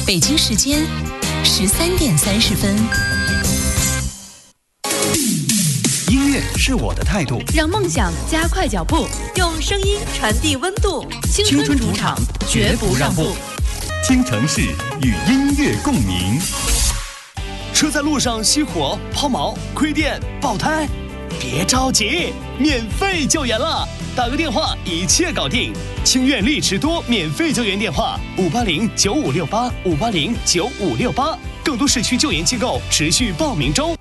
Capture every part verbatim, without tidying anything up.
北京时间十三点三十分。 音乐是我的态度， 让梦想加快脚步，用声音传递温度。青春主场，绝不让步。 听城市与音乐共鸣。车在路上熄火、抛锚、亏电、爆胎，别着急，免费救援了！打个电话，一切搞定。清苑力驰多免费救援电话：五八零九五六八五八零九五六八。更多市区救援机构持续报名中。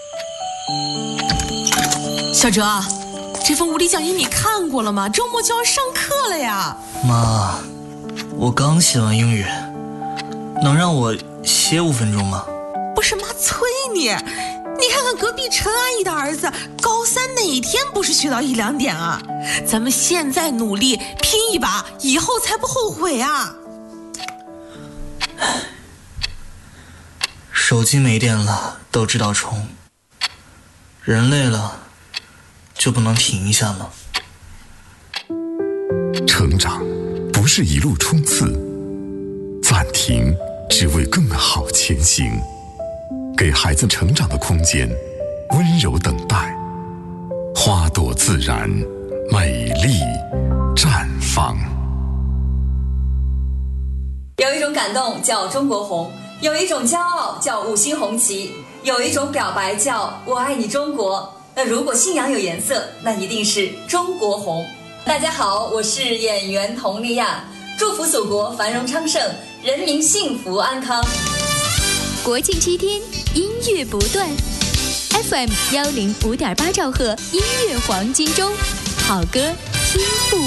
小哲，这份物理讲义你看过了吗？周末就要上课了呀！ 妈，我刚写完英语，能让我歇五分钟吗？ 不是妈催你，你看看隔壁陈阿姨的儿子，高三哪天不是学到一两点啊？咱们现在努力拼一把，以后才不后悔啊！ 手机没电了都知道充，人累了就不能停一下吗？ 成长不是一路冲刺，暂停只为更好前行。给孩子成长的空间，温柔等待，花朵自然，美丽绽放。 有一种感动叫中国红，有一种骄傲叫五星红旗，有一种表白叫我爱你中国。那如果信仰有颜色，那一定是中国红。大家好，我是演员佟丽娅，祝福祖国繁荣昌盛，人民幸福安康。 国庆七天，音乐不断 ，F M 幺零五点八兆赫，音乐黄金周，好歌听不